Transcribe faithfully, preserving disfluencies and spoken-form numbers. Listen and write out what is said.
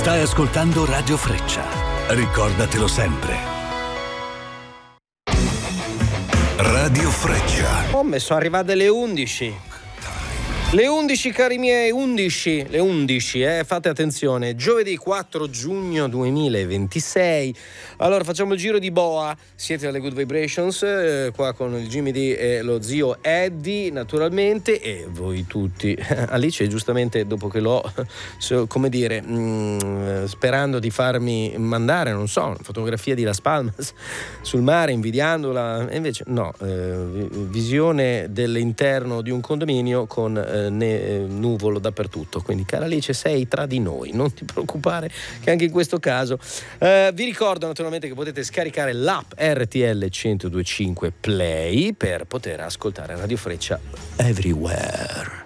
Stai ascoltando Radio Freccia. Ricordatelo sempre. Radio Freccia. Ho messo arrivate le undici. Le undici, cari miei, undici, le undici, eh, fate attenzione, giovedì quattro giugno duemilaventisei. Allora facciamo il giro di boa, siete alle Good Vibrations, eh, qua con il Jimmy D e lo zio Eddie naturalmente, e voi tutti. Alice giustamente, dopo che l'ho, come dire, mh, sperando di farmi mandare, non so, una fotografia di Las Palmas sul mare, invidiandola, e invece no, eh, visione dell'interno di un condominio con eh, Ne, nuvolo dappertutto. Quindi cara Alice, sei tra di noi, non ti preoccupare che anche in questo caso eh, vi ricordo naturalmente che potete scaricare l'app R T L centodue e cinque Play per poter ascoltare Radio Freccia everywhere.